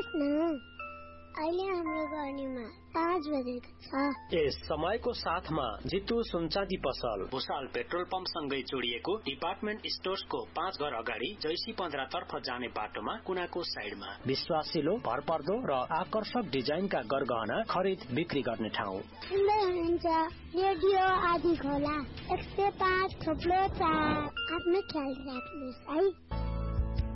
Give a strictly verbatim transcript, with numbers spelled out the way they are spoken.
न अहिले हाम्रो गर्नेमा पाँच बजेको छ। यस समयको साथमा जितु सुनचाँदी पसल भुसाल पेट्रोल पम्प सँगै जोडिएको डिपार्टमेन्ट स्टोर्सको पाँच घर अगाडि जैसी पन्ध्र तर्फ जाने बाटोमा कुनाको साइडमा विश्वासिलो भरपर्दो र आकर्षक डिजाइनका गरगहना खरिद बिक्री गर्ने ठाउँ। सुन्दै हुनुहुन्छ रेडियो आदि खोला एक सय पाँच थोप्लो चार। आफ्नो ख्याल राख्नुहोस् है।